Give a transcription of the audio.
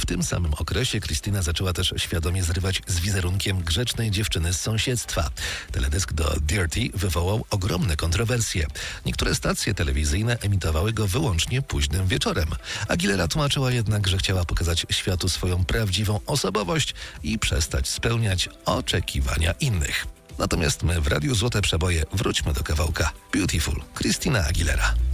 tym samym okresie Christina zaczęła też świadomie zrywać z wizerunkiem grzecznej dziewczyny z sąsiedztwa. Teledysk do Dirty wywołał ogromne kontrowersje. Niektóre stacje telewizyjne emitowały go wyłącznie późnym wieczorem. Aguilera tłumaczyła jednak, że chciała pokazać światu swoją prawdziwą osobowość i przestać spełniać oczekiwania innych. Natomiast my w Radiu Złote Przeboje wróćmy do kawałka Beautiful Christina Aguilera.